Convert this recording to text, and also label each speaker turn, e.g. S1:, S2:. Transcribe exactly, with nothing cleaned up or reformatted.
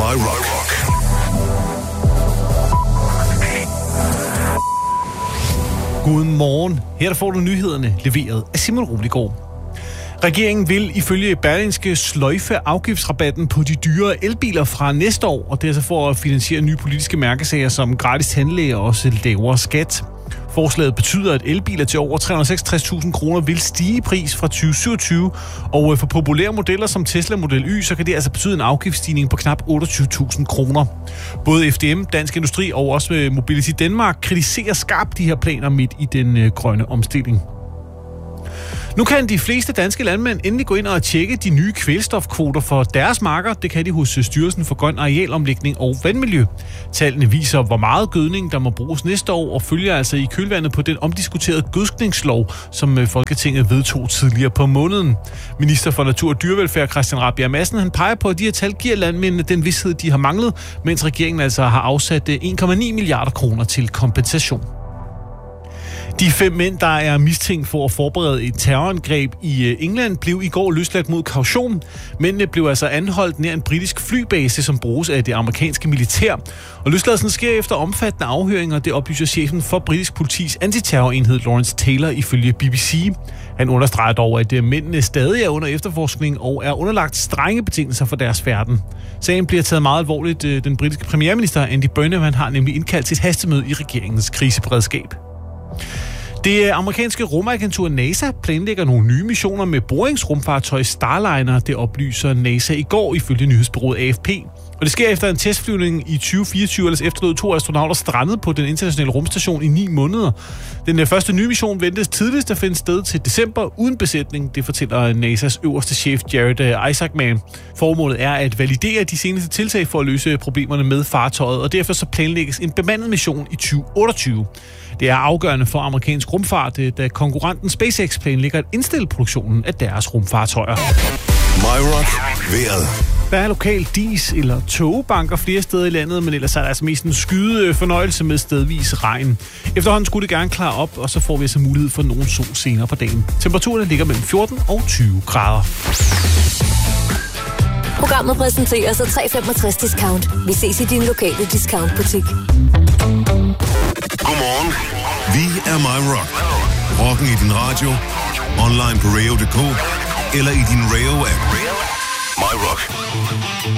S1: My Rock.
S2: Godmorgen. Her der får du nyhederne leveret af Simon Roligård. Regeringen vil ifølge Berlingske sløjfe afgiftsrabatten på de dyre elbiler fra næste år, og det er så for at finansiere nye politiske mærkesager som gratis tandlæge og også lavere skat. Forslaget betyder, at elbiler til over tre hundrede og seksogtres tusind kroner vil stige i pris fra tyve syvogtyve, og for populære modeller som Tesla Model Y, så kan det altså betyde en afgiftsstigning på knap otteogtyve tusind kroner. Både F D M, Dansk Industri og også Mobility Danmark kritiserer skarpt de her planer midt i den grønne omstilling. Nu kan de fleste danske landmænd endelig gå ind og tjekke de nye kvælstofkvoter for deres marker. Det kan de hos Styrelsen for Grøn Arealomlægning og Vandmiljø. Tallene viser, hvor meget gødning der må bruges næste år, og følger altså i kølvandet på den omdiskuterede gødskningslov, som Folketinget vedtog tidligere på måneden. Minister for Natur og Dyrevelfærd Christian Rabjerg Madsen, han peger på, at de her tal giver landmændene den vished, de har manglet, mens regeringen altså har afsat en komma ni milliarder kroner til kompensation. De fem mænd, der er mistænkt for at forberede et terrorangreb i England, blev i går løsladt mod kaution. Mændene blev altså anholdt nær en britisk flybase, som bruges af det amerikanske militær. Og løsladelsen sker efter omfattende afhøringer, det oplyser chefen for britisk politis antiterrorenhed Lawrence Taylor ifølge B B C. Han understreger dog, at mændene stadig er under efterforskning og er underlagt strenge betingelser for deres færden. Sagen bliver taget meget alvorligt. Den britiske premierminister Andy Burnham, han har nemlig indkaldt til et hastemøde i regeringens kriseberedskab. Det amerikanske rumagentur NASA planlægger nogle nye missioner med Boeings rumfartøj Starliner, det oplyser NASA i går ifølge nyhedsbureauet A F P. Og det sker efter en testflyvning i tyve fireogtyve, ellers efterlod to astronauter strandet på den internationale rumstation i ni måneder. Den første nye mission ventes tidligst at finde sted til december uden besætning, det fortæller NASA's øverste chef Jared Isaacman. Formålet er at validere de seneste tiltag for at løse problemerne med fartøjet, og derfor så planlægges en bemandet mission i tyve otteogtyve. Det er afgørende for amerikansk rumfart, da konkurrenten SpaceX planlægger at indstille produktionen af deres rumfartøjer.
S1: My Rock. Vejret.
S2: Der er lokal dis- eller togbanker flere steder i landet, men ellers er der altså mest en skyde fornøjelse med stedvis regn. Efterhånden skulle det gerne klare op, og så får vi altså mulighed for nogen sol senere på dagen. Temperaturen ligger mellem fjorten og tyve grader.
S3: Programmet præsenteres af tre femogtres discount. Vi ses i din lokale discountbutik.
S1: Godmorgen. Vi er My Rock. Rocken i din radio, online på radio punktum d k eller i din Radio-app. My Rock.